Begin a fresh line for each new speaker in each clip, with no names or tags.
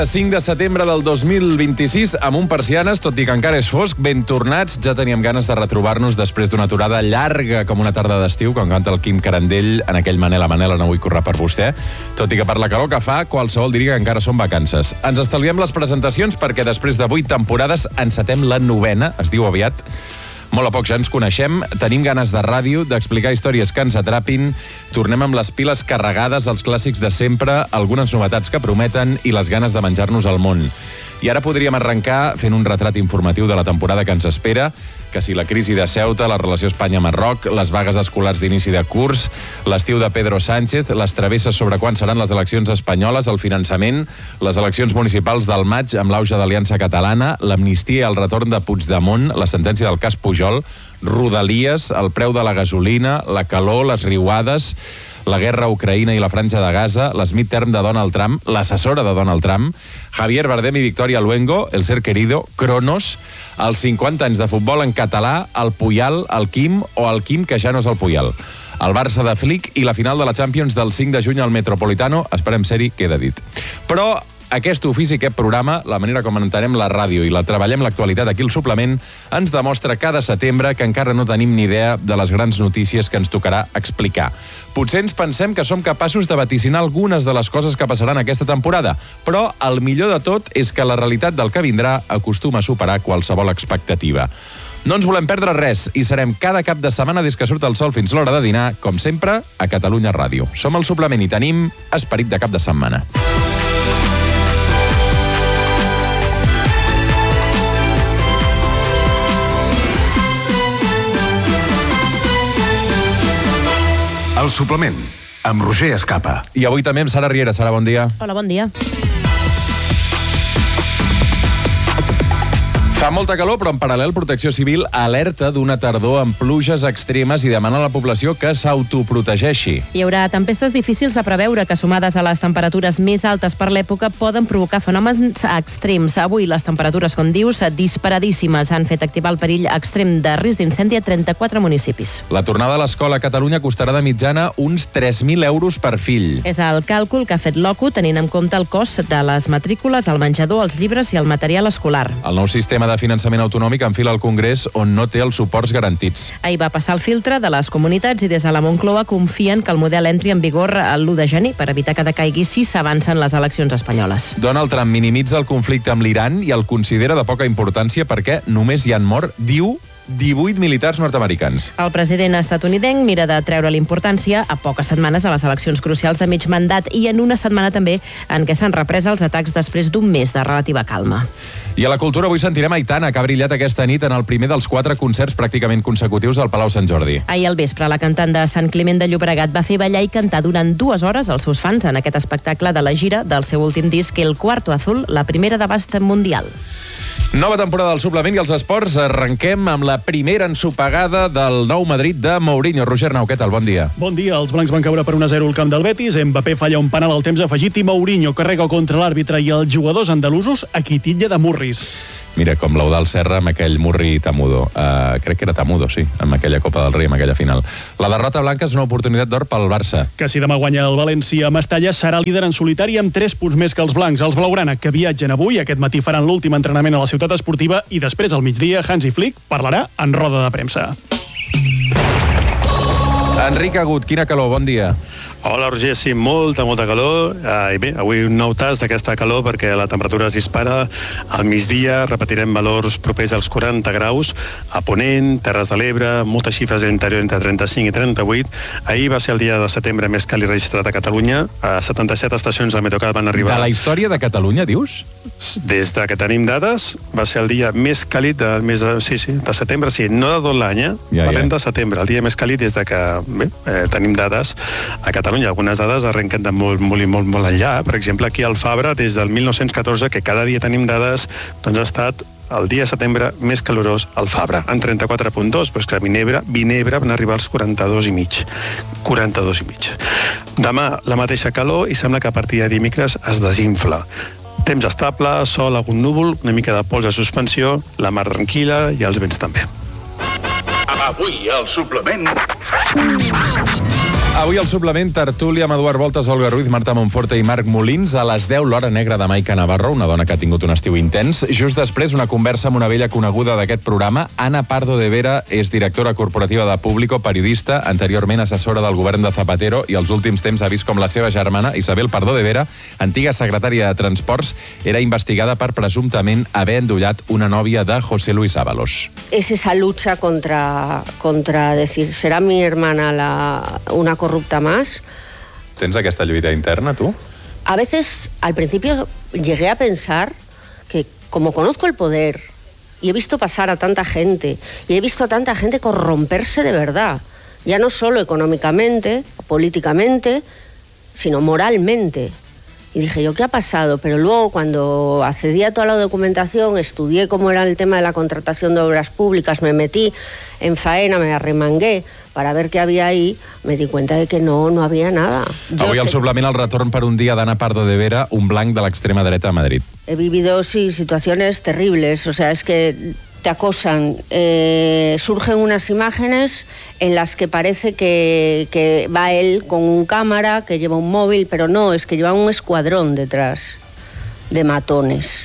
5 de setembre del 2026, amb un persianes, tot i que encara és fosc, ben tornats. Ja teníem ganes de retrobar-nos després d'una aturada llarga com una tarda d'estiu, quan canta el Quim Carandell en aquell Manela, Manela, no vull córrer per vostè. Tot i que per la calor que fa, qualsevol diria que encara són vacances. Ens estalviem les presentacions perquè després de 8 temporades encetem la 9ª, es diu aviat. Molt a poc ja ens coneixem, tenim ganes de ràdio, d'explicar històries que ens atrapin, tornem amb les piles carregades, els clàssics de sempre, algunes novetats que prometen i les ganes de menjar-nos el món. I ara podríem arrencar fent un retrat informatiu de la temporada que ens espera, que si la crisi de Ceuta, la relació Espanya-Marroc, les vagues escolars d'inici de curs, l'estiu de Pedro Sánchez, les travesses sobre quan seran les eleccions espanyoles, el finançament, les eleccions municipals del maig amb l'auge d'Aliança Catalana, l'amnistia i el retorn de Puigdemont, la sentència del cas Pujol, Rodalies, el preu de la gasolina, la calor, les riuades, la guerra a Ucraïna i la franja de Gaza, l'Smith-term de Donald Trump, l'assessora de Donald Trump, Javier Bardem i Victoria Luengo, El ser querido, Cronos, els 50 anys de futbol en català, el Puyal, el Quim o el Quim, que ja no és el Puyal. El Barça de Flick i la final de la Champions del 5 de juny al Metropolitano, esperem ser-hi, queda dit. Però aquest ofici, aquest programa, la manera com entenem la ràdio i la treballem l'actualitat aquí al suplement, ens demostra cada setembre que encara no tenim ni idea de les grans notícies que ens tocarà explicar. Potser ens pensem que som capaços de vaticinar algunes de les coses que passaran aquesta temporada, però el millor de tot és que la realitat del que vindrà acostuma a superar qualsevol expectativa. No ens volem perdre res i serem cada cap de setmana des que surt el sol fins l'hora de dinar, com sempre, a Catalunya Ràdio. Som el suplement i tenim esperit de cap de setmana.
El suplement, amb Roger Escapa.
I avui també amb Sara Riera. Sara, bon dia.
Hola, bon dia.
Fa molta calor, però en paral·lel Protecció Civil alerta d'una tardor amb pluges extremes i demana a la població que s'autoprotegeixi.
Hi haurà tempestes difícils de preveure que, sumades a les temperatures més altes per l'època, poden provocar fenòmens extrems. Avui les temperatures, com dius, disparadíssimes, han fet activar el perill extrem de risc d'incendi a 34 municipis.
La tornada a l'escola a Catalunya costarà de mitjana uns 3.000 euros per fill.
És el càlcul que ha fet l'OCU, tenint en compte el cost de les matrícules, el menjador, els llibres i el material escolar.
El nou sistema de finançament autonòmic enfila al Congrés on no té els suports garantits.
Ahir va passar el filtre de les comunitats i des de la Moncloa confien que el model entri en vigor l'1 de gener per evitar que decaigui si s'avancen les eleccions espanyoles.
Donald Trump minimitza el conflicte amb l'Iran i el considera de poca importància perquè només hi han mort, diu, 18 militars nord-americans.
El president estatunidenc mira de treure l'importància a poques setmanes de les eleccions crucials de mig mandat i en una setmana també en què s'han reprès els atacs després d'un mes de relativa calma.
I a la cultura avui sentirem Aitana, que ha brillat aquesta nit en el primer dels 4 concerts pràcticament consecutius al Palau Sant Jordi.
Ahir al vespre, la cantant de Sant Climent de Llobregat va fer ballar i cantar durant 2 hores als seus fans en aquest espectacle de la gira del seu últim disc, El Cuarto Azul, la primera d'abast mundial.
Nova temporada del suplement i els esports. Arrenquem amb la primera ensopegada del nou Madrid de Mourinho. Roger Nau, què tal? Bon dia.
Bon dia. Els blancs van caure per 1-0 al camp del Betis. Mbappé falla un penal al temps afegit i Mourinho carrega contra l'àrbitre i els jugadors andalusos a qui titlla de murris.
Mira, com l'Eudal Serra amb aquell murri Tamudo. Crec que era Tamudo, sí, amb aquella Copa del Rei, amb aquella final. La derrota blanca és una oportunitat d'or pel Barça.
Que si demà guanya el València a Mestalla, serà líder en solitari amb 3 punts més que els blancs. Els blaugrana, que viatgen avui, aquest matí faran l'últim entrenament a la ciutat esportiva i després al migdia Hansi Flick parlarà en roda de premsa.
Enric Agut, quina calor, bon dia.
Hola, Roger, sí, molta calor. I bé, avui un nou tas d'aquesta calor perquè la temperatura es dispara. Al migdia repetirem valors propers als 40 graus. A Ponent, Terres de l'Ebre, moltes xifres a l'interior entre 35 i 38. Ahir va ser el dia de setembre més càlid registrat a Catalunya. A 77 estacions del Metrocat van arribar...
De la història de Catalunya, dius?
Des de que tenim dades, va ser el dia més càlid del mes de setembre, sí, no de tot l'any, parlem de setembre, el dia més càlid des de que tenim dades a Catalunya. Algunes dades arrenquen de molt enllà. Per exemple, aquí al Fabra, des del 1914, que cada dia tenim dades, doncs ha estat el dia de setembre més calorós al Fabra, en 34,2, però és que a Vinebre van arribar als 42,5. 42,5. Demà la mateixa calor i sembla que a partir de dimecres es desinfla. Temps estable, sol, algun núvol, una mica de pols de suspensió, la mar tranquil·la i els vents també.
Avui, al suplement...
Avui al suplement tertúlia amb Eduard Voltes, Olga Ruiz, Marta Monforte i Marc Molins. A les 10, l'hora negra de Maica Navarro, una dona que ha tingut un estiu intens. Just després, una conversa amb una vella coneguda d'aquest programa. Ana Pardo de Vera és directora corporativa de Público, periodista, anteriorment assessora del govern de Zapatero i als últims temps ha vist com la seva germana, Isabel Pardo de Vera, antiga secretària de Transports, era investigada per presumptament haver endollat una nòvia de José Luis Ábalos.
Es esa lucha contra decir, ¿será mi hermana una corrupta más?
¿Tens aquesta lluita interna, tú?
A veces, al principio, llegué a pensar que, como conozco el poder y he visto pasar a tanta gente y he visto a tanta gente corromperse de verdad, ya no solo económicamente, políticamente, sino moralmente. Y dije yo, ¿qué ha pasado? Pero luego, cuando accedí a toda la documentación, estudié cómo era el tema de la contratación de obras públicas, me metí en faena, me arremangué para ver qué había ahí, me di cuenta de que no había nada.
Avui al suplement el retorn per un dia d'Ana Pardo de Vera, un blanc de l'extrema dreta a Madrid.
He vivido, sí, situaciones terribles, o sea, es que te acosan, surgen unas imágenes en las que parece que va él con un cámara, que lleva un móvil, pero no, es que lleva un escuadrón detrás de matones.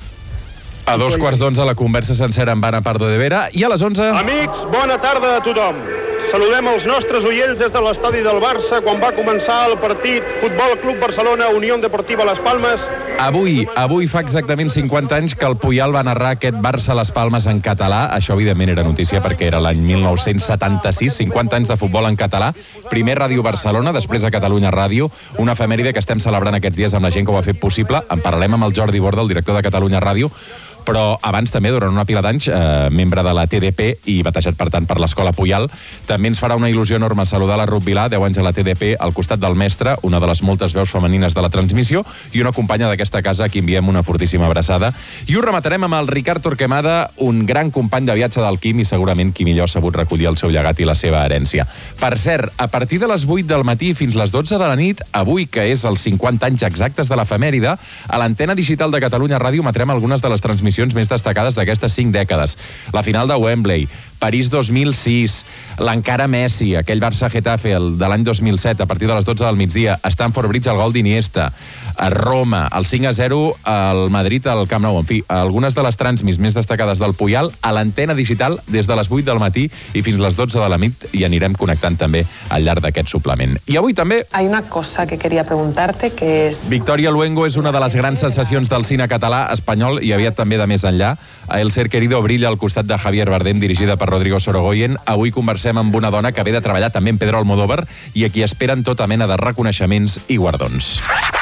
A 2:15 la conversa sencera amb Ana Pardo de Vera i a les 11...
Amics, bona tarda a tothom. Saludem els nostres oients des de l'estadi del Barça quan va començar el partit Futbol Club Barcelona, Unió Deportiva Las Palmes.
Avui fa exactament 50 anys que el Puyal va narrar aquest Barça-Las Palmes en català. Això, evidentment, era notícia perquè era l'any 1976, 50 anys de futbol en català. Primer Ràdio Barcelona, després a Catalunya Ràdio, una efemèride que estem celebrant aquests dies amb la gent que ho ha fet possible. En parlarem amb el Jordi Borda, el director de Catalunya Ràdio, però abans també, durant una pila d'anys, membre de la TDP i batejat, per tant, per l'Escola Puyal. També ens farà una il·lusió enorme saludar la Ruth Vilà, 10 anys a la TDP, al costat del mestre, una de les moltes veus femenines de la transmissió, i una companya d'aquesta casa a qui enviem una fortíssima abraçada. I ho rematarem amb el Ricard Torquemada, un gran company de viatge del Quim i segurament qui millor ha sabut recollir el seu llegat i la seva herència. Per cert, a partir de les 8 del matí fins les 12 de la nit, avui, que és els 50 anys exactes de l'efemèride, a l'antena digital de Catalunya Ràdio emetrem algunes de les transmissions més destacades d'aquestes 5 dècades. La final de Wembley, París 2006, l'encara Messi, aquell Barça-Getafe de l'any 2007, a partir de les 12 del migdia, Stamford Bridge, el gol d'Iniesta, a Roma, el 5-0 al Madrid, al Camp Nou. En fi, algunes de les transmissions més destacades del Puyal a l'antena digital des de les 8 del matí i fins les 12 de la nit, i anirem connectant també al llarg d'aquest suplement. I avui també...
Hay una cosa que quería preguntarte, que es...
Victoria Luengo és una de les grans sensacions del cine català, espanyol i aviat també de més enllà. A El ser querido brilla al costat de Javier Bardem, dirigida per Rodrigo Sorogoyen. Avui conversem amb una dona que ve de treballar també en Pedro Almodóvar i a qui esperen tota mena de reconeixements i guardons.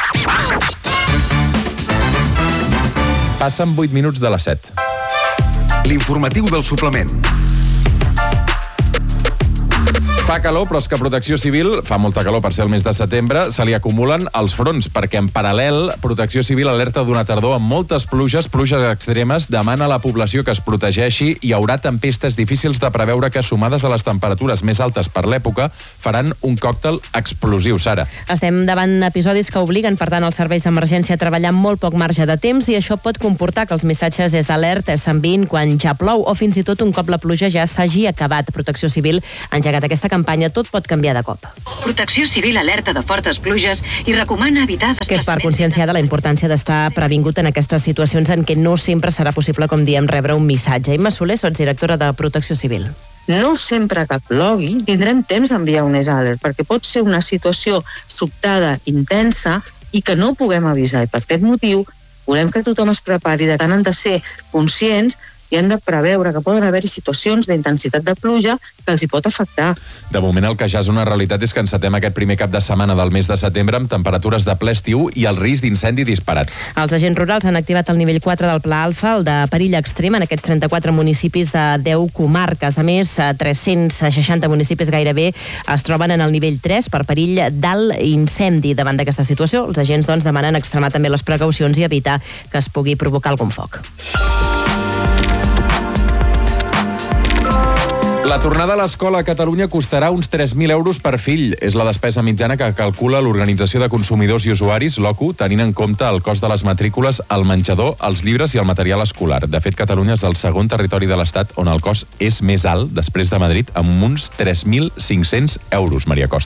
Passen 8 minuts de les 7.
L'informatiu del suplement.
Fa calor, però és que Protecció Civil, fa molta calor per ser el mes de setembre, se li acumulen els fronts, perquè en paral·lel Protecció Civil alerta d'una tardor amb moltes pluges extremes, demana a la població que es protegeixi. Hi haurà tempestes difícils de preveure que, sumades a les temperatures més altes per l'època, faran un còctel explosiu. Sara.
Estem davant episodis que obliguen, per tant, els serveis d'emergència a treballar amb molt poc marge de temps, i això pot comportar que els missatges és alerta, s'enviïn quan ja plou, o fins i tot un cop la pluja ja s'hagi acabat. Protecció Civil ha engegat aquesta campanya. Tot pot canviar de cop.
Protecció Civil alerta de fortes pluges i recomana evitar...
Que és per conscienciar de la importància d'estar previngut en aquestes situacions en què no sempre serà possible, com diem, rebre un missatge. Imma Soler, sots directora de Protecció Civil.
No sempre que plogui tindrem temps d'enviar un alert, perquè pot ser una situació sobtada, intensa, i que no puguem avisar. I per aquest motiu volem que tothom es prepari, de tant han de ser conscients i han de preveure que poden haver-hi situacions d'intensitat de pluja que els hi pot afectar.
De moment el que ja és una realitat és que encetem aquest primer cap de setmana del mes de setembre amb temperatures de ple estiu i el risc d'incendi disparat.
Els agents rurals han activat el nivell 4 del Pla Alfa, el de perill extrem, en aquests 34 municipis de 10 comarques. A més, 360 municipis gairebé es troben en el nivell 3 per perill d'alt incendi. Davant d'aquesta situació, els agents demanen extremar també les precaucions i evitar que es pugui provocar algun foc.
La tornada a l'escola a Catalunya costarà uns 3.000 euros per fill. És la despesa mitjana que calcula l'Organització de Consumidors i Usuaris, l'OCU, tenint en compte el cost de les matrícules, el menjador, els llibres i el material escolar. De fet, Catalunya és el segon territori de l'Estat on el cost és més alt, després de Madrid, amb uns 3.500 euros, Maria Costa.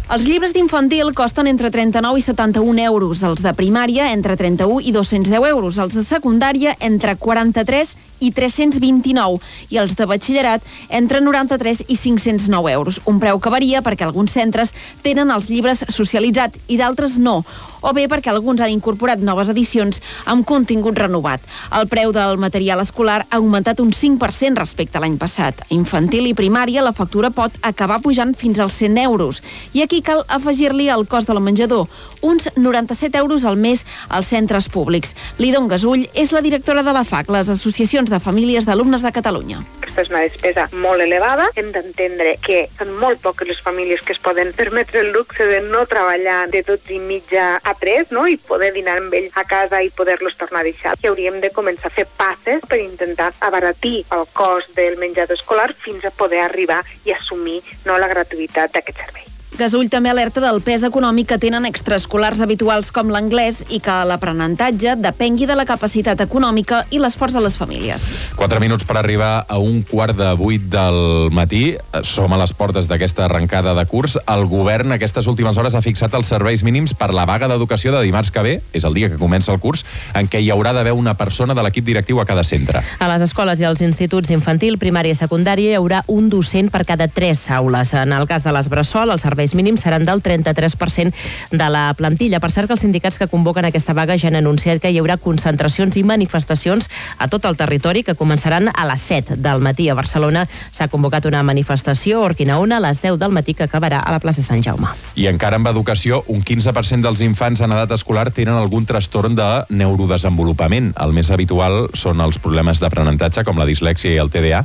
Els llibres d'infantil costen entre 39 i 71 euros, els de primària entre 31 i 210 euros, els de secundària entre 43 i 329 i els de batxillerat entre 93 i 509 euros. Un preu que varia perquè alguns centres tenen els llibres socialitzats i d'altres no, o bé perquè alguns han incorporat noves edicions amb contingut renovat. El preu del material escolar ha augmentat un 5% respecte a l'any passat. A infantil i primària la factura pot acabar pujant fins als 100 euros. I aquí cal afegir-li el cost del menjador, uns 97 euros al mes als centres públics. Lidon Gasull és la directora de la FAC, les associacions de famílies d'alumnes de Catalunya.
Aquesta és una despesa molt elevada. Hem d'entendre que són molt poques les famílies que es poden permetre el luxe de no treballar de 12:30 a 3, no? I poder dinar amb ells a casa i poder-los tornar a deixar. I hauríem de començar a fer passes per intentar abaratir el cost del menjador escolar fins a poder arribar i assumir la gratuïtat d'aquest servei.
Gasull també alerta del pes econòmic que tenen extraescolars habituals com l'anglès i que l'aprenentatge depengui de la capacitat econòmica i l'esforç de les famílies.
4 minuts per arribar a 7:15 del matí. Som a les portes d'aquesta arrencada de curs. El govern aquestes últimes hores ha fixat els serveis mínims per la vaga d'educació de dimarts que ve, és el dia que comença el curs, en què hi haurà d'haver una persona de l'equip directiu a cada centre.
A les escoles i als instituts infantil, primària i secundària hi haurà un docent per cada 3 aules. En el cas de les bressol, els serveis mínims seran del 33% de la plantilla. Per cert, que els sindicats que convoquen aquesta vaga ja han anunciat que hi haurà concentracions i manifestacions a tot el territori que començaran a les 7 del matí. A Barcelona s'ha convocat una manifestació Orquinaona a les 10 del matí que acabarà a la plaça Sant Jaume.
I encara amb educació, un 15% dels infants en edat escolar tenen algun trastorn de neurodesenvolupament. El més habitual són els problemes d'aprenentatge, com la dislèxia i el TDA,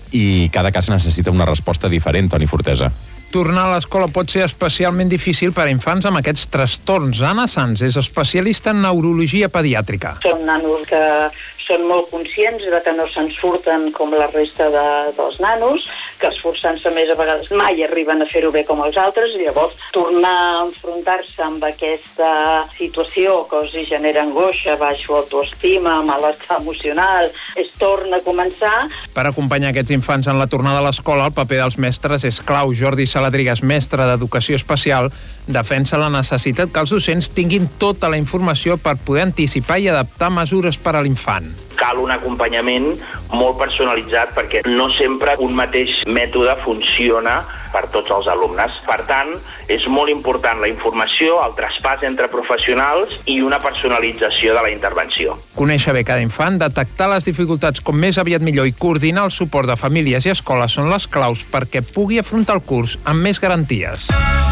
i cada cas necessita una resposta diferent, Toni Fortesa.
Tornar a l'escola pot ser especialment difícil per a infants amb aquests trastorns. Anna Sanz és especialista en neurologia pediàtrica.
Són nanos que són molt conscients de que no se'n surten com la resta dels nanos, que esforçant-se més a vegades mai arriben a fer-ho bé com els altres, i llavors tornar a enfrontar-se amb aquesta situació que els genera angoixa, baixa autoestima, malestar emocional, es torna a començar.
Per acompanyar aquests infants en la tornada a l'escola, el paper dels mestres és clau. Jordi Saladrigas, mestre d'Educació Especial, defensa la necessitat que els docents tinguin tota la informació per poder anticipar i adaptar mesures per a l'infant.
Cal un acompanyament molt personalitzat perquè no sempre un mateix mètode funciona per tots els alumnes. Per tant, és molt important la informació, el traspàs entre professionals i una personalització de la intervenció.
Conèixer bé cada infant, detectar les dificultats com més aviat millor i coordinar el suport de famílies i escoles són les claus perquè pugui afrontar el curs amb més garanties.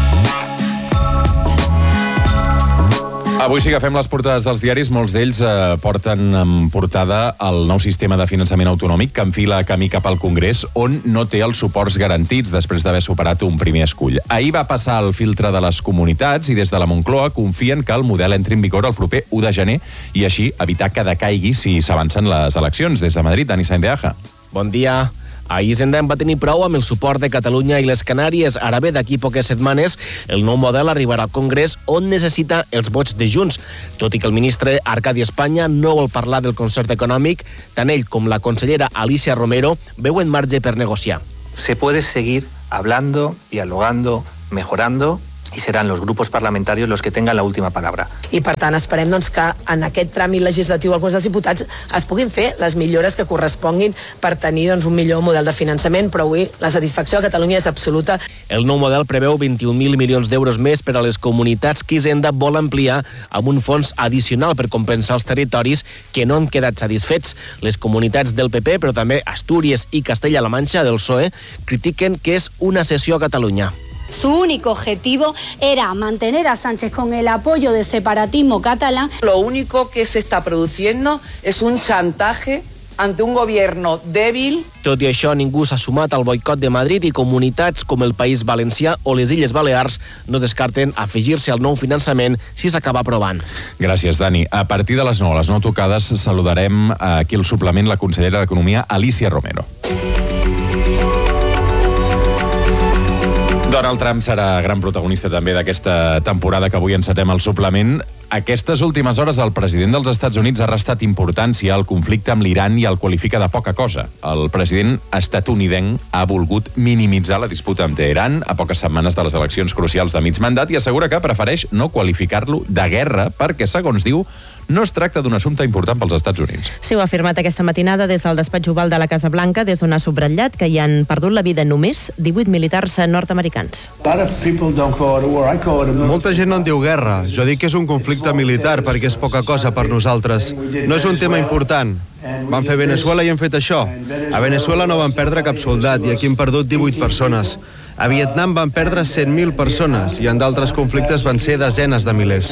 Avui sí que fem les portades dels diaris. Molts d'ells porten en portada el nou sistema de finançament autonòmic que enfila camí cap al Congrés, on no té els suports garantits després d'haver superat un primer escull. Ahir va passar el filtre de les comunitats i des de la Moncloa confien que el model entri en vigor el proper 1 de gener i així evitar que decaigui si s'avancen les eleccions. Des de Madrid, Dani Sainz de Aja.
Bon dia. Ahir Hisenda va tenir prou amb el suport de Catalunya i les Canàries. Ara bé, d'aquí poques setmanes, el nou model arribarà al Congrés on necessita els vots de Junts. Tot i que el ministre Arcadi Espanya no vol parlar del concert econòmic, tant ell com la consellera Alicia Romero veuen marge per negociar.
Se puede seguir hablando, dialogando, mejorando, i seran els grups parlamentaris els que tengan la última palabra.
I per tant esperem que en aquest tràmit legislatiu al Congrés dels Diputats es puguin fer les millores que corresponguin per tenir un millor model de finançament, però avui la satisfacció a Catalunya és absoluta.
El nou model preveu 21.000 milions d'euros més per a les comunitats que Hisenda vol ampliar amb un fons addicional per compensar els territoris que no han quedat satisfets. Les comunitats del PP, però també Astúries i Castella-La Manxa del PSOE, critiquen que és una cessió a Catalunya.
Su único objetivo era mantener a Sánchez con el apoyo del separatismo catalán.
Lo único que se está produciendo es un chantaje ante un gobierno débil.
Tot i això, ningú s'ha sumat al boicot de Madrid i comunitats com el País Valencià o les Illes Balears no descarten afegir-se al nou finançament si s'acaba aprovant.
Gràcies, Dani. A partir de les 9, a les 9 tocades, saludarem aquí al suplement la consellera d'Economia, Alicia Romero. Donald Trump serà gran protagonista també d'aquesta temporada que avui encetem al suplement. Aquestes últimes hores el president dels Estats Units ha restat importància al conflicte amb l'Iran i el qualifica de poca cosa. El president estatunidenc ha volgut minimitzar la disputa amb Teheran a poques setmanes de les eleccions crucials de mig mandat i assegura que prefereix no qualificar-lo de guerra perquè, segons diu, no es tracta d'un assumpte important pels Estats Units.
Sí, ho ha afirmat aquesta matinada des del despatx oval de la Casa Blanca, des d'on ha subratllat que hi han perdut la vida només 18 militars nord-americans.
Molta gent no en diu guerra. Jo dic que és un conflicte militar perquè és poca cosa per nosaltres. No és un tema important. Van fer Venezuela i han fet això. A Venezuela no van perdre cap soldat i aquí han perdut 18 persones. A Vietnam van perdre 100.000 persones i en d'altres conflictes van ser desenes de milers.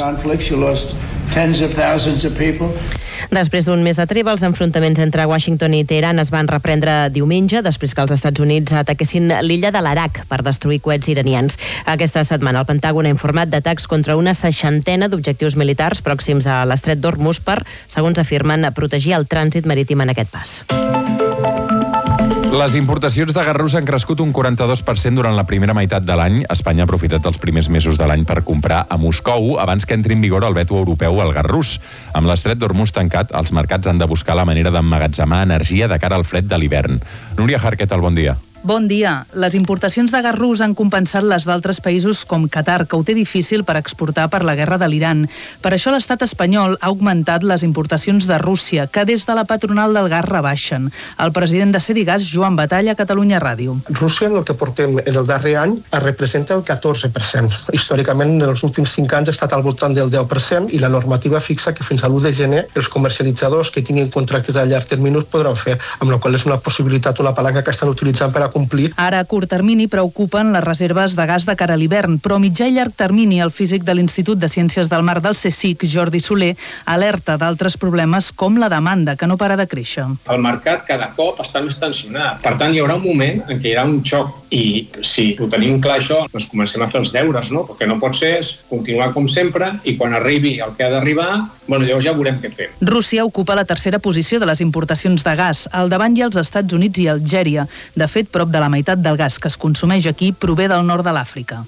Després d'un mes de treva, els enfrontaments entre Washington i Teheran es van reprendre diumenge, després que els Estats Units ataquessin l'illa de l'Arak per destruir coets iranians. Aquesta setmana el Pentàgon ha informat d'atacs contra una 60 d'objectius militars pròxims a l'estret d'Hormuz per, segons afirmen, protegir el trànsit marítim en aquest pas.
Les importacions de gas rus han crescut un 42% durant la primera meitat de l'any. Espanya ha aprofitat els primers mesos de l'any per comprar a Moscou abans que entri en vigor el veto europeu al gas rus. Amb l'estret d'Hormuz tancat, els mercats han de buscar la manera d'emmagatzemar energia de cara al fred de l'hivern. Núria Jarqueta, bon dia.
Bon dia. Les importacions de gas rus han compensat les d'altres països com Qatar, que ho té difícil per exportar per la guerra de l'Iran. Per això l'estat espanyol ha augmentat les importacions de Rússia, que des de la patronal del gas rebaixen. El president de Cedigas, Joan Batalla, a Catalunya Ràdio.
Rússia, en el que portem en el darrer any, representa el 14%. Històricament, en els últims 5 anys ha estat al voltant del 10% i la normativa fixa que fins a l'1 de gener els comercialitzadors que tinguin contractes a llarg termini podran fer, amb la qual és una possibilitat, una palanca que estan utilitzant per a complir.
Ara, a curt termini, preocupen les reserves de gas de cara a l'hivern, però a mitjà i llarg termini el físic de l'Institut de Ciències del Mar del CSIC, Jordi Soler, alerta d'altres problemes com la demanda, que no para de créixer.
El mercat cada cop està més tensionat. Per tant, hi haurà un moment en què hi haurà un xoc i si ho tenim clar això, doncs comencem a fer els deures, no? Perquè no pot ser continuar com sempre i quan arribi el que ha d'arribar, llavors ja veurem què fem.
Rússia ocupa la tercera posició de les importacions de gas. Al davant hi ha els Estats Units i Algèria. De fet, prop de la meitat del gas que es consumeix aquí prové del nord de l'Àfrica.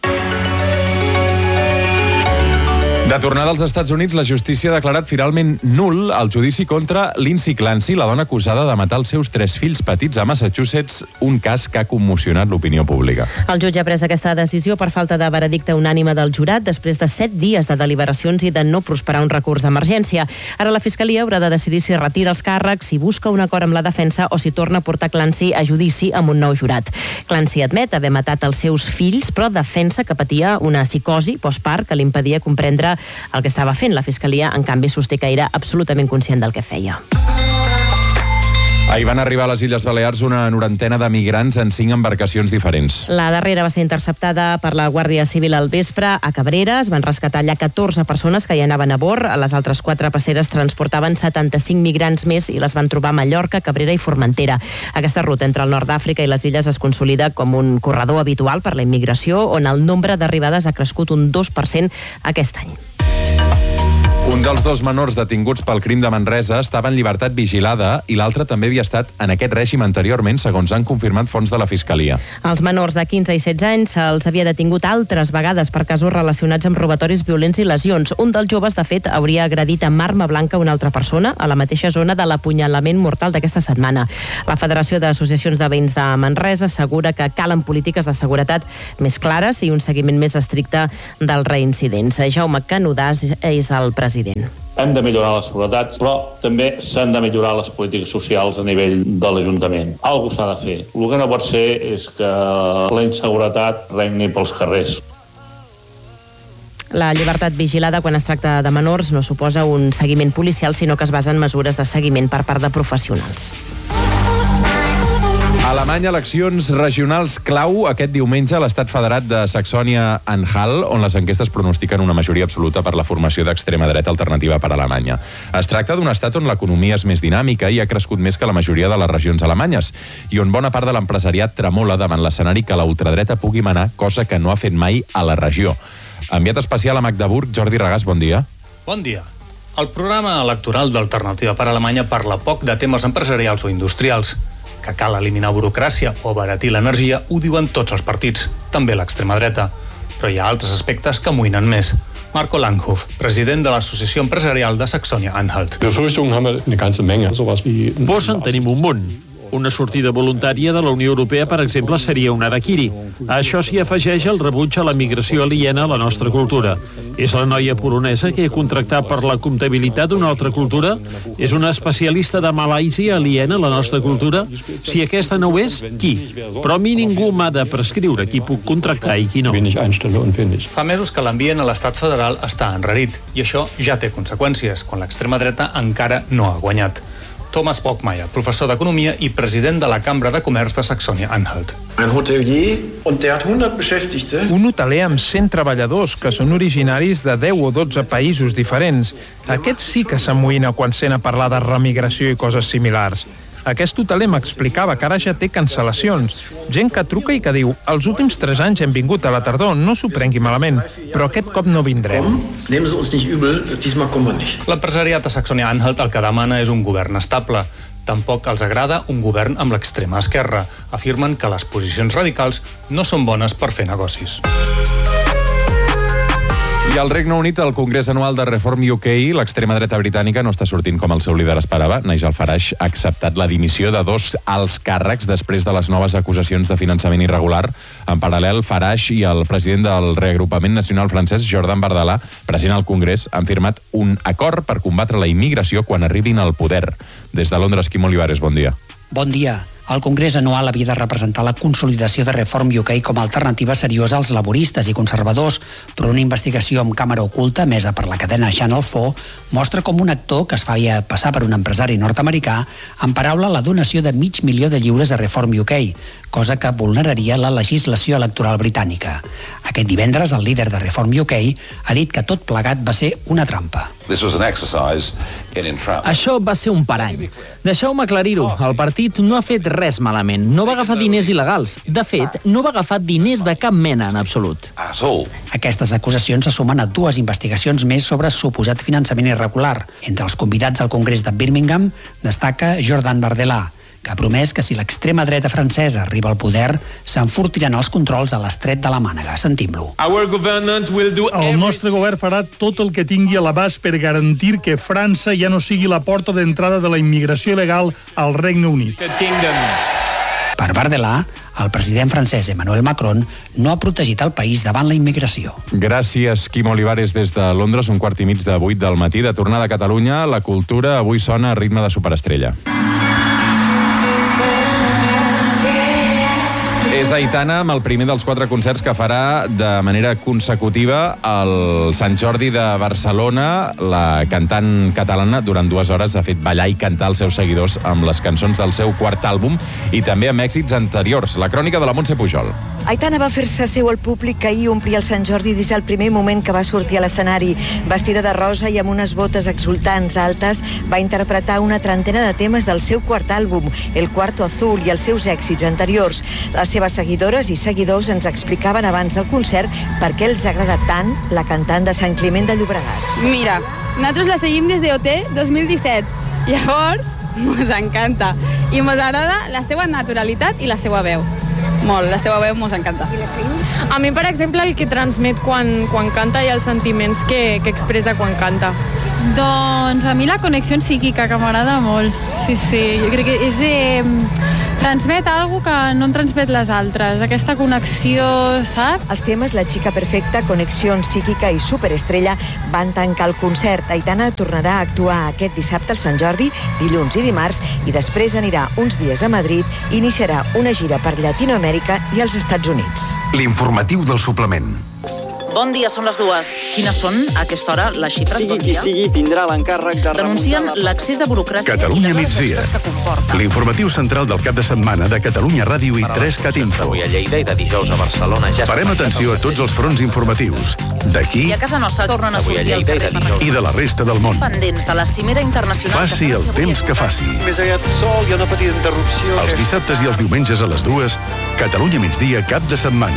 De tornada als Estats Units, la justícia ha declarat finalment nul el judici contra Lindsay Clancy, la dona acusada de matar els seus 3 fills petits a Massachusetts, un cas que ha commocionat l'opinió pública.
El jutge ha pres aquesta decisió per falta de veredicte unànime del jurat després de 7 dies de deliberacions i de no prosperar un recurs d'emergència. Ara la Fiscalia haurà de decidir si retira els càrrecs, si busca un acord amb la defensa o si torna a portar Clancy a judici amb un nou jurat. Clancy admet haver matat els seus fills, però defensa que patia una psicosi postpart que li impedia comprendre el que estava fent. La Fiscalia, en canvi, sosté que era absolutament conscient del que feia.
Ahir van arribar a les Illes Balears una 90 de migrants en 5 embarcacions diferents.
La darrera va ser interceptada per la Guàrdia Civil al vespre a Cabrera. Es van rescatar allà 14 persones que hi anaven a bord. Les altres 4 passeres transportaven 75 migrants més i les van trobar a Mallorca, Cabrera i Formentera. Aquesta ruta entre el nord d'Àfrica i les illes es consolida com un corredor habitual per la immigració, on el nombre d'arribades ha crescut un 2% aquest any.
Un dels 2 menors detinguts pel crim de Manresa estava en llibertat vigilada i l'altre també havia estat en aquest règim anteriorment, segons han confirmat fonts de la Fiscalia.
Els menors de 15 i 16 anys se'ls havia detingut altres vegades per casos relacionats amb robatoris violents i lesions. Un dels joves, de fet, hauria agredit amb arma blanca una altra persona a la mateixa zona de l'apunyalament mortal d'aquesta setmana. La Federació d'Associacions de Veïns de Manresa assegura que calen polítiques de seguretat més clares i un seguiment més estricte dels reincidents. Jaume Canudàs és el president.
Hem de millorar la seguretat, però també s'han de millorar les polítiques socials a nivell de l'Ajuntament. Algo s'ha de fer. El que no pot ser és que la inseguretat regni pels carrers.
La llibertat vigilada quan es tracta de menors no suposa un seguiment policial, sinó que es basa en mesures de seguiment per part de professionals.
A Alemanya, eleccions regionals clau aquest diumenge a l'estat federat de Saxònia-Anhalt, on les enquestes pronostiquen una majoria absoluta per la formació d'extrema dreta alternativa per a Alemanya. Es tracta d'un estat on l'economia és més dinàmica i ha crescut més que la majoria de les regions alemanyes, i on bona part de l'empresariat tremola davant l'escenari que la ultradreta pugui manar, cosa que no ha fet mai a la regió. Enviat especial a Magdeburg, Jordi Regàs, bon dia.
Bon dia. El programa electoral d'Alternativa per Alemanya parla poc de temes empresarials o industrials. Que cal eliminar burocràcia o abaratir l'energia ho diuen tots els partits, també l'extrema dreta. Però hi ha altres aspectes que amoïnen més. Marco Langhoff, president de l'Associació Empresarial de Saxònia-Anhalt.
Pors en tenim un munt. Una sortida voluntària de la Unió Europea, per exemple, seria un harakiri. A això s'hi afegeix el rebuig a la migració aliena a la nostra cultura. És la noia polonesa que he contractat per la comptabilitat d'una altra cultura? És una especialista de Malàisia aliena a la nostra cultura? Si aquesta no ho és, qui? Però a mi ningú m'ha de prescriure qui puc contractar i qui no.
Fa mesos que l'ambient a l'estat federal està enrarit, i això ja té conseqüències, quan l'extrema dreta encara no ha guanyat. Thomas Bockmeier, professor d'Economia i president de la Cambra de Comerç de Saxònia-Anhalt.
Un hoteler amb 100 treballadors que són originaris de 10 o 12 països diferents. Aquest sí que s'amoïna quan sent a parlar de remigració i coses similars. Aquest hoteler m'explicava que ara ja té cancel·lacions. Gent que truca i que diu: els últims 3 anys hem vingut a la tardor, no s'ho prengui malament, però aquest cop no vindrem. L'empresariat a Saxònia-Anhalt el que demana és un govern estable. Tampoc els agrada un govern amb l'extrema esquerra. Afirmen que les posicions radicals no són bones per fer negocis.
I al Regne Unit, el Congrés Anual de Reform UK, l'extrema dreta britànica no està sortint com el seu líder esperava. Nigel Farage ha acceptat la dimissió de 2 alts càrrecs després de les noves acusacions de finançament irregular. En paral·lel, Farage i el president del Reagrupament Nacional francès, Jordan Bardella, present al Congrés, han firmat un acord per combatre la immigració quan arribin al poder. Des de Londres, Quim Olivares, bon dia.
Bon dia. El Congrés Anual havia de representar la consolidació de Reform UK com a alternativa seriosa als laboristes i conservadors, però una investigació amb càmera oculta, emesa per la cadena Channel 4, mostra com un actor que es feia passar per un empresari nord-americà emparaula la donació de $500,000 a Reform UK, cosa que vulneraria la legislació electoral britànica. Aquest divendres, el líder de Reform UK ha dit que tot plegat va ser una trampa.
Això va ser un parany. Deixeu-me aclarir-ho. El partit no ha fet res malament. No va agafar diners il·legals. De fet, no va agafar diners de cap mena en absolut.
Aquestes acusacions se sumen a 2 investigacions més sobre suposat finançament irregular. Entre els convidats al Congrés de Birmingham destaca Jordan Bardella, que ha promès que si l'extrema dreta francesa arriba al poder, s'enfortiran els controls a l'estret de la Mànega. Sentim-lo.
El nostre govern farà tot el que tingui a l'abast per garantir que França ja no sigui la porta d'entrada de la immigració il·legal al Regne Unit.
Per Bardella, el president francès Emmanuel Macron no ha protegit el país davant la immigració.
Gràcies, Quim Olivares, des de Londres, 7:15 del matí. De tornada a Catalunya, la cultura avui sona a ritme de superestrella. És Aitana amb el primer dels 4 concerts que farà de manera consecutiva al Sant Jordi de Barcelona. La cantant catalana durant 2 hores ha fet ballar i cantar els seus seguidors amb les cançons del seu quart àlbum i també amb èxits anteriors. La crònica de la Montse Pujol.
Aitana va fer-se seu al públic que ahir omplia el Sant Jordi des del primer moment que va sortir a l'escenari. Vestida de rosa i amb unes botes exultants altes, va interpretar una trentena de temes del seu quart àlbum, El Cuarto Azul, i els seus èxits anteriors. Les seves seguidores i seguidors ens explicaven abans del concert per què els agrada tant la cantant de Sant Climent de Llobregat.
Mira, nosaltres la seguim des de OT 2017. Llavors, mos encanta. I mos agrada la seva naturalitat i la seva veu. Molt, la seva veu mos encanta. I la seguim?
A mi, per exemple, el que transmet quan canta i els sentiments que expressa quan canta.
Doncs a mi la connexió psíquica, que m'agrada molt. Sí, jo crec que és... transmet alguna que no en transmet les altres, aquesta connexió, saps?
Els temes La xica perfecta, Connexió psíquica i Superestrella van tancar el concert. Aitana tornarà a actuar aquest dissabte al Sant Jordi, dilluns i dimarts, i després anirà uns dies a Madrid i iniciarà una gira per Llatinoamèrica i els Estats Units.
L'informatiu del suplement.
Bon dia, són les 2. Quines són, a aquesta hora, les xifres?
Sigui qui sigui, tindrà l'encàrrec de
denuncien l'accés de burocràcia
Catalunya
i les
migdia.
que comporta.
L'informatiu central del cap de setmana de Catalunya Ràdio i 3CAT Info.
Avui a Lleida i de dijous a Barcelona ja
Parem atenció a tots els fronts informatius. D'aquí
I a casa nostra tornen a sortir al carrer per
i de la resta del món.
pendents de la cimera internacional.
Faci el temps que faci.
Més aviat sol, hi ha una petita interrupció.
Els dissabtes i els diumenges a les 2, Catalunya migdia cap de setmana.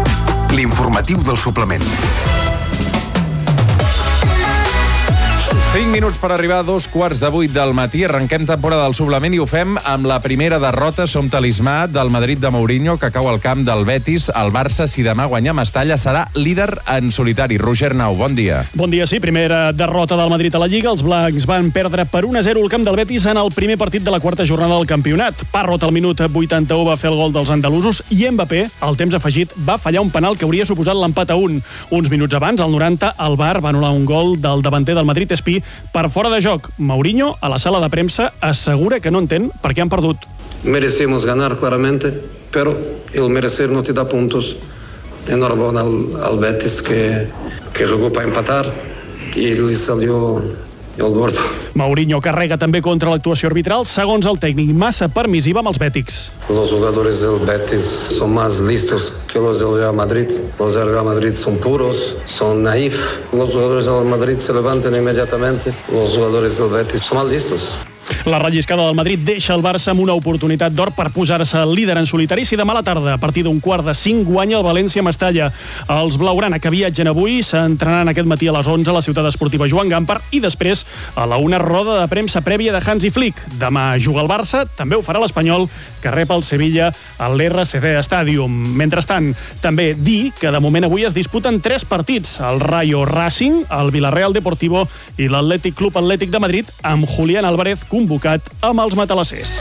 L'informatiu del suplement.
5 minuts per arribar a 7:45 del matí. Arrenquem temporada del suplement i ho fem amb la primera derrota. Som talismà del Madrid de Mourinho, que cau al camp del Betis. El Barça, si demà guanya Mestalla, serà líder en solitari. Roger Nau, bon dia.
Bon dia, sí. Primera derrota del Madrid a la Lliga. Els blancs van perdre per 1-0 al camp del Betis en el primer partit de la quarta jornada del campionat. Parrot al minut 81 va fer el gol dels andalusos i Mbappé, al temps afegit, va fallar un penal que hauria suposat l'empat a 1. Uns minuts abans, al 90, el VAR va anul·lar un gol del davanter del Madrid, Espí, per fora de joc. Mourinho, a la sala de premsa, assegura que no entén per què han perdut.
Merecemos ganar claramente, pero el merecer no te da puntos. Enhorabuena al Betis que jugó para empatar y le salió el gordo.
Mourinho carrega també contra l'actuació arbitral, segons el tècnic, massa permissiva amb els bètics.
Los jugadores del Betis son más listos que los del Real Madrid. Los del Real Madrid son puros, son naif. Los jugadores del Madrid se levantan inmediatamente. Los jugadores del Betis son más listos.
La relliscada del Madrid deixa el Barça amb una oportunitat d'or per posar-se líder en solitari si demà a la tarda, a partir d'un 4:45, guanya el València-Mestalla. Els blaugrana que viatgen avui s'entrenaran aquest matí a les 11 a la ciutat esportiva Joan Gamper i després a la una roda de premsa prèvia de Hansi Flick. Demà juga el Barça, també ho farà l'Espanyol, que rep el Sevilla a l'RCD Stadium. Mentrestant, també dir que de moment avui es disputen 3 partits: el Rayo Racing, el Villarreal Deportivo i l'Atlètic Club Atlètic de Madrid, amb Julián Álvarez convocat amb els matalassers.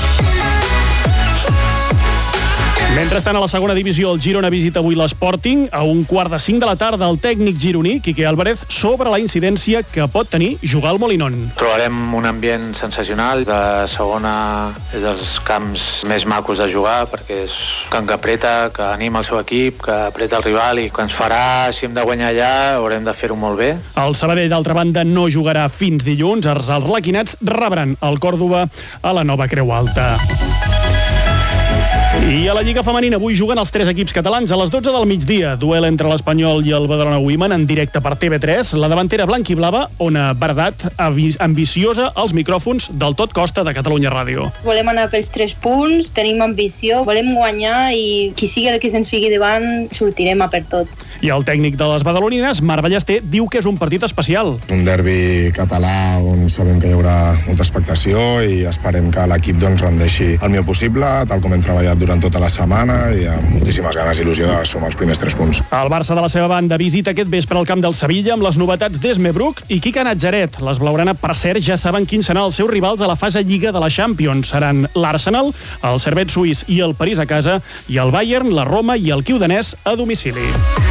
Mentrestant, a la segona divisió, el Girona visita avui l'Sporting. A 4:45 de la tarda, el tècnic gironí, Quique Álvarez, sobre la incidència que pot tenir jugar al Molinón.
Trobarem un ambient sensacional. De segona és dels camps més macos de jugar, perquè és un camp que apreta, que anima el seu equip, que apreta el rival i que ens farà, si hem de guanyar allà, haurem de fer-ho molt bé.
El Sabadell, d'altra banda, no jugarà fins dilluns. Els arlequinats rebran el Còrdova a la Nova Creu Alta. I a la Lliga Femenina avui juguen els 3 equips catalans a les 12 del migdia. Duel entre l'Espanyol i el Badalona Women en directe per TV3. La davantera blanquiblava, Ona Bardat, ambiciosa als micròfons del Tot Costa de Catalunya Ràdio.
Volem anar pels 3 punts, tenim ambició, volem guanyar i qui sigui el que se'ns fiqui davant sortirem a per tot.
I el tècnic de les badalonines, Marc Ballester, diu que és un partit especial.
Un derbi català on sabem que hi haurà molta expectació i esperem que l'equip rendeixi el millor possible, tal com hem treballat durant tota la setmana, i amb moltíssimes ganes i il·lusió de sumar els primers 3 punts.
El Barça, de la seva banda, visita aquest vespre al camp del Sevilla amb les novetats d'Esme Bruch i Quique Natzaret. Les blaugrana, per cert, ja saben quins seran els seus rivals a la fase Lliga de la Champions. Seran l'Arsenal, el Servette suís i el París a casa, i el Bayern, la Roma i el Kiu danès a domicili.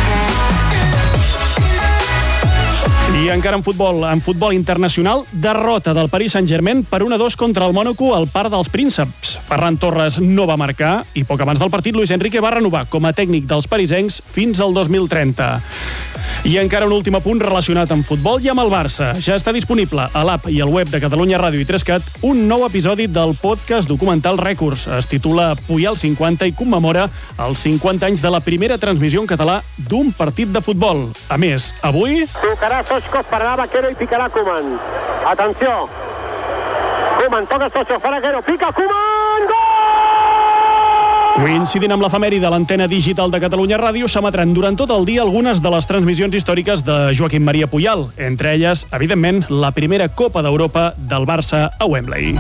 I encara en futbol internacional, derrota del Paris Saint-Germain per 1-2 contra el Mònaco al Parc dels Prínceps. Ferran Torres no va marcar i poc abans del partit Luis Enrique va renovar com a tècnic dels parisencs fins al 2030. I encara un últim apunt relacionat amb futbol i amb el Barça. Ja està disponible a l'app i al web de Catalunya Ràdio i 3CAT un nou episodi del podcast documental Rècords. Es titula Puyal 50 i commemora els 50 anys de la primera transmissió en català d'un partit de futbol. A més, avui...
Tocarà Soskov, pararà Vaquero i picarà Koeman. Atenció! Koeman, toca Soskov, farà Vaquero, pica Koeman, gol!
Coincidint amb l'efemèride de l'antena digital de Catalunya Ràdio, s'emetran durant tot el dia algunes de les transmissions històriques de Joaquim Maria Puyal, entre elles, evidentment, la primera Copa d'Europa del Barça a Wembley.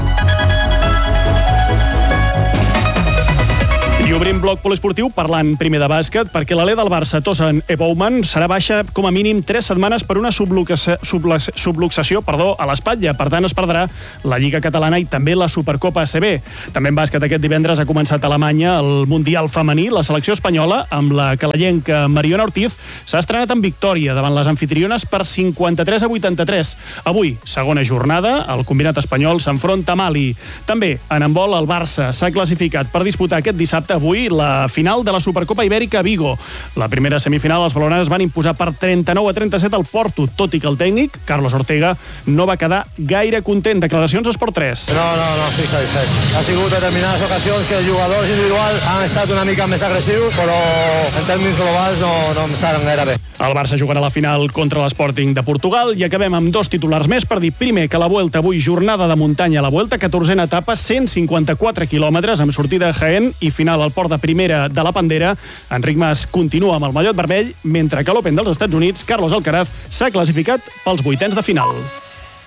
I obrim bloc poliesportiu parlant primer de bàsquet, perquè l'alè del Barça, Tosan Ebouman, serà baixa com a mínim 3 setmanes per una subluxació a l'espatlla. Per tant, es perdrà la Lliga Catalana i també la Supercopa ACB. També en bàsquet aquest divendres ha començat a Alemanya el Mundial Femení. La selecció espanyola, amb la calellenca Mariona Ortiz, s'ha estrenat en victòria davant les anfitriones per 53-83. Avui, segona jornada, el combinat espanyol s'enfronta a Mali. També, en handbol, el Barça s'ha classificat per disputar aquest dissabte avui la final de la Supercopa Ibèrica a Vigo. La primera semifinal, els blaugranes van imposar per 39-37 al Porto, tot i que el tècnic, Carlos Ortega, no va quedar gaire content. Declaracions a Esport 3.
No, sí, ha sigut determinades ocasions que els jugadors individuals han estat una mica més agressius, però en termes globals no estaran gaire bé.
El Barça jugarà la final contra l'Sporting de Portugal i acabem amb 2 titulars més per dir primer que la Vuelta avui, jornada de muntanya a la Vuelta, 14a etapa, 154 quilòmetres amb sortida a Jaén i final al port de Primera de la Pandera. Enric Mas continua amb el mallot vermell, mentre que a l'Open dels Estats Units, Carlos Alcaraz s'ha classificat pels 8ens de final.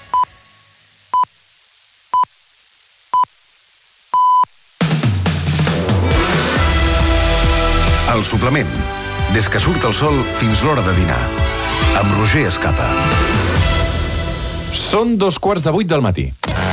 El suplement. Des que surt el sol fins l'hora de dinar. Amb Roger Escapa.
Són 7:15 del matí.